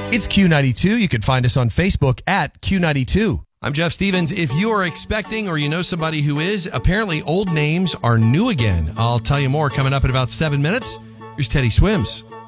It's Q92. You can find us on Facebook at Q92. I'm Jeff Stevens. If you are expecting or you know somebody who is, apparently old names are new again. I'll tell you more coming up in about 7 minutes. Here's Teddy Swims.